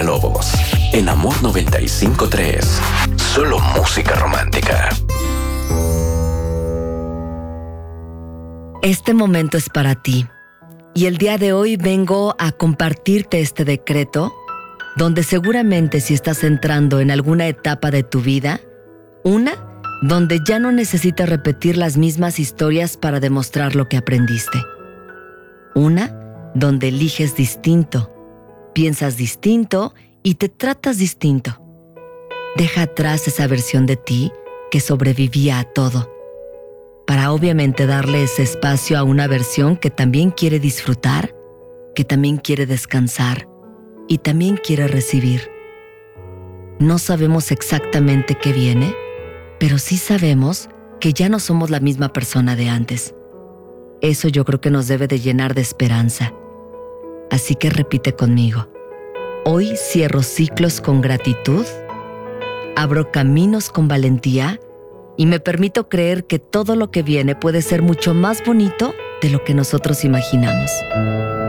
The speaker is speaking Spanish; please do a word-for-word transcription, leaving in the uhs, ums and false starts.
Lobos, en Amor noventa y cinco punto tres. Solo música romántica. Este momento es para ti. Y el día de hoy vengo a compartirte este decreto, donde seguramente si estás entrando en alguna etapa de tu vida, una, donde ya no necesitas repetir las mismas historias para demostrar lo que aprendiste. Una, donde eliges distinto, piensas distinto y te tratas distinto. Deja atrás esa versión de ti que sobrevivía a todo, para obviamente darle ese espacio a una versión que también quiere disfrutar, que también quiere descansar y también quiere recibir. No sabemos exactamente qué viene, pero sí sabemos que ya no somos la misma persona de antes. Eso yo creo que nos debe de llenar de esperanza. Así que repite conmigo. Hoy cierro ciclos con gratitud, abro caminos con valentía y me permito creer que todo lo que viene puede ser mucho más bonito de lo que nosotros imaginamos.